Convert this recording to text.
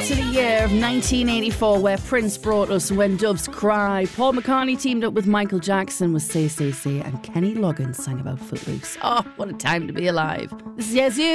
to the year of 1984 where Prince brought us When Doves Cry. Paul McCartney teamed up with Michael Jackson with Say, Say, Say, and Kenny Loggins sang about Footloose. Oh, what a time to be alive. This is Yes You.